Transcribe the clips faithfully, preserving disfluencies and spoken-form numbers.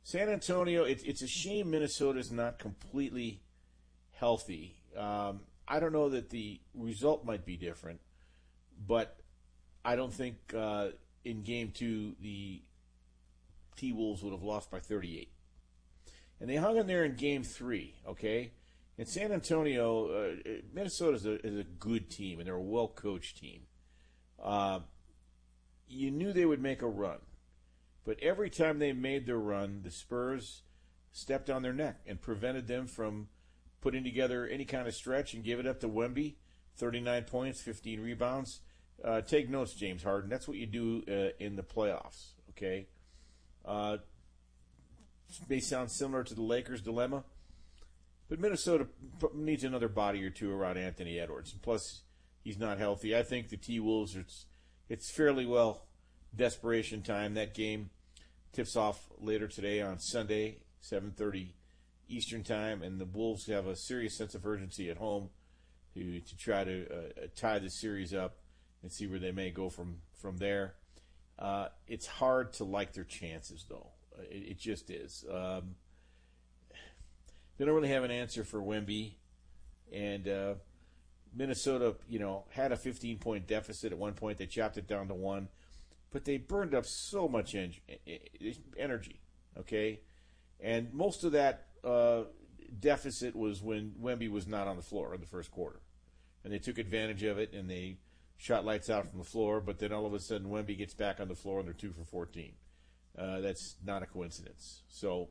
San Antonio, it, it's a shame Minnesota's not completely healthy. Um, I don't know that the result might be different, but I don't think uh, in game two the T-Wolves would have lost by thirty-eight. And they hung in there in game three, okay? In San Antonio, uh, Minnesota is a, is a good team, and they're a well-coached team. Uh, you knew they would make a run. But every time they made their run, the Spurs stepped on their neck and prevented them from putting together any kind of stretch and give it up to Wemby. thirty-nine points, fifteen rebounds. Uh, take notes, James Harden. That's what you do uh, in the playoffs, okay? Uh, may sound similar to the Lakers' dilemma, but Minnesota needs another body or two around Anthony Edwards. And plus, he's not healthy. I think the T-Wolves, it's, it's fairly well desperation time. That game tips off later today on Sunday, seven thirty Eastern time, and the Wolves have a serious sense of urgency at home to, to try to uh, tie the series up and see where they may go from, from there. Uh, it's hard to like their chances, though. It, it just is. Um, they don't really have an answer for Wemby, and uh, Minnesota, you know, had a fifteen-point deficit at one point. They chopped it down to one, but they burned up so much en- energy, okay? And most of that uh, deficit was when Wemby was not on the floor in the first quarter. And they took advantage of it, and they shot lights out from the floor, but then all of a sudden Wemby gets back on the floor, and they're two for fourteen. Uh, that's not a coincidence. So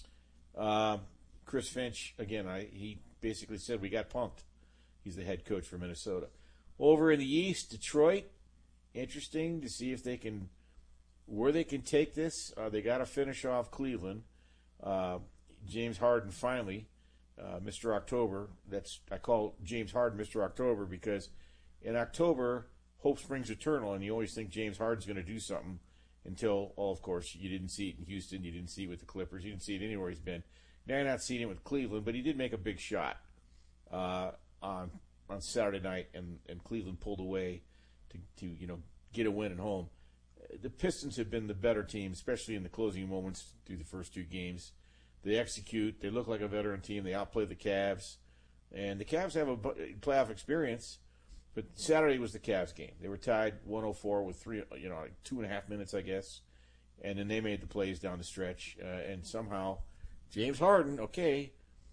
uh, Chris Finch, again, I, he basically said we got punked. He's the head coach for Minnesota. Over in the East, Detroit, interesting to see if they can, where they can take this. Uh, they got to finish off Cleveland. Uh, James Harden finally, uh, Mister October. That's I call James Harden Mister October because in October hope springs eternal, and you always think James Harden's going to do something until, oh, of course, you didn't see it in Houston, you didn't see it with the Clippers, you didn't see it anywhere he's been. Now you're not seeing it with Cleveland, but he did make a big shot uh, on on Saturday night, and, and Cleveland pulled away to, to you know get a win at home. The Pistons have been the better team, especially in the closing moments through the first two games. They execute. They look like a veteran team. They outplay the Cavs. And the Cavs have a playoff experience, but Saturday was the Cavs game. They were tied one oh four with three, you know, like two and a half minutes, I guess. And then they made the plays down the stretch. Uh, and somehow, James Harden, okay,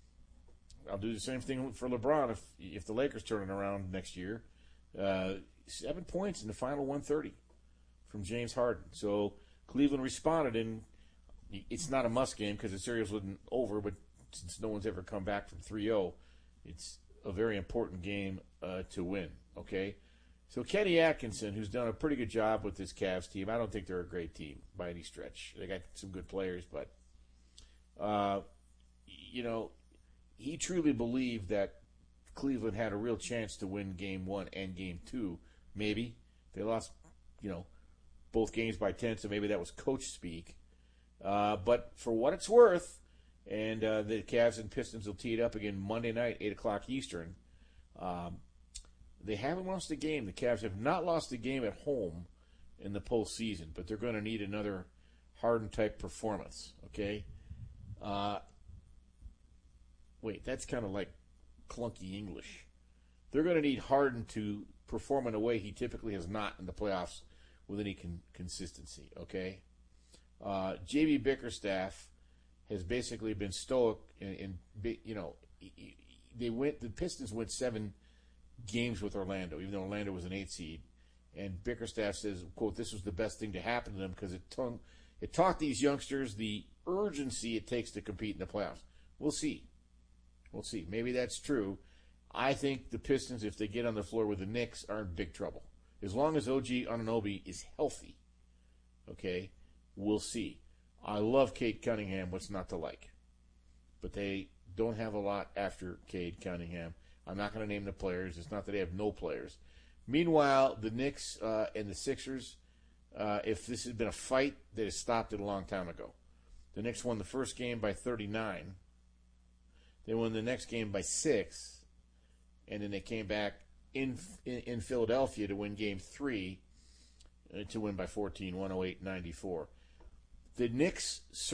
I'll do the same thing for LeBron if if the Lakers turn it around next year. Uh, seven points in the final one thirty from James Harden. So Cleveland responded, and it's not a must game because the series wasn't over, but since no one's ever come back from three oh, it's a very important game uh, to win, okay? So Kenny Atkinson, who's done a pretty good job with this Cavs team, I don't think they're a great team by any stretch. They got some good players, but, uh, you know, he truly believed that Cleveland had a real chance to win game one and game two, maybe. They lost, you know, both games by ten, so maybe that was coach speak. Uh, but for what it's worth, and uh, the Cavs and Pistons will tee it up again Monday night, eight o'clock Eastern. Um, they haven't lost a game. The Cavs have not lost a game at home in the postseason, but they're going to need another Harden-type performance, okay? Uh, wait, that's kind of like clunky English. They're going to need Harden to perform in a way he typically has not in the playoffs with any con- consistency, okay? Uh, J B Bickerstaff has basically been stoic, and you know, they went. The Pistons went seven games with Orlando, even though Orlando was an eight seed. And Bickerstaff says, "quote This was the best thing to happen to them because it tongue, it taught these youngsters the urgency it takes to compete in the playoffs." We'll see. We'll see. Maybe that's true. I think the Pistons, if they get on the floor with the Knicks, are in big trouble. As long as O G Anunoby is healthy, okay, we'll see. I love Cade Cunningham. What's not to like? But they don't have a lot after Cade Cunningham. I'm not going to name the players. It's not that they have no players. Meanwhile, the Knicks uh, and the Sixers, uh, if this had been a fight, they'd have stopped it a long time ago. The Knicks won the first game by thirty-nine. They won the next game by six. And then they came back in in, in Philadelphia to win game three, uh, to win by fourteen, one oh eight ninety-four. The Knicks